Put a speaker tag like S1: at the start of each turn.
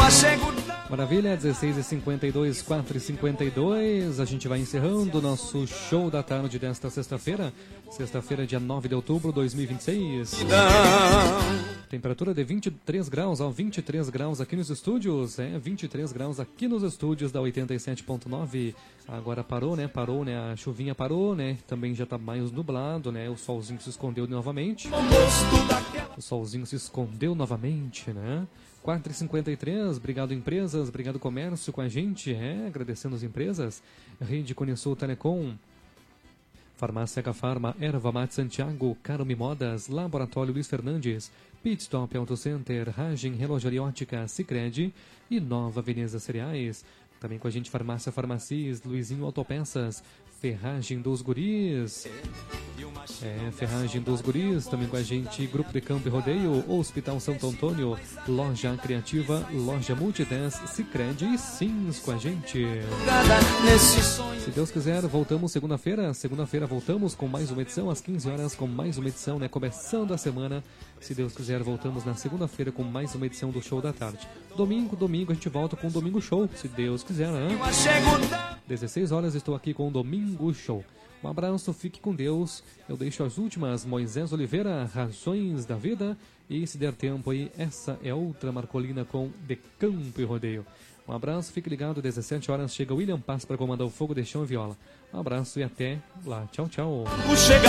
S1: Maravilha, 16h52, 4h52, a gente vai encerrando o nosso show da tarde desta sexta-feira, dia 9 de outubro de 2026. Temperatura de 23 graus, 23 graus aqui nos estúdios, 23 graus aqui nos estúdios da 87.9. Agora parou, né, a chuvinha parou, né, também já tá mais nublado, né, o solzinho se escondeu novamente. Né? 4h53, obrigado empresas, obrigado comércio com a gente, agradecendo as empresas, Rede Conesul Telecom, Farmácia Cafarma, Erva Mate Santiago, Carme Modas, Laboratório Luiz Fernandes, Pitstop Auto Center, Ragem Relojaria Ótica, Sicredi e Nova Veneza Cereais. Também com a gente Farmácia Farmacis, Luizinho Autopeças, Ferragem dos Guris. Ferragem dos Guris, também com a gente Grupo de Campo e Rodeio, Hospital Santo Antônio, Loja Criativa, Loja Multi10, Sicredi e Sims com a gente. Se Deus quiser, voltamos segunda-feira. Segunda-feira voltamos com mais uma edição, às 15 horas, com mais uma edição, né? Começando a semana. Se Deus quiser, voltamos na segunda-feira com mais uma edição do Show da Tarde. Domingo, a gente volta com o Domingo Show, se Deus quiser, né? 16 horas, estou aqui com o Domingo Show. Um abraço, fique com Deus. Eu deixo as últimas, Moisés Oliveira, Razões da Vida. E se der tempo aí, essa é outra Marcolina com De Campo e Rodeio. Um abraço, fique ligado, 17 horas chega William Paz para comandar o Fogo de Chão e Viola. Um abraço e até lá. Tchau, tchau.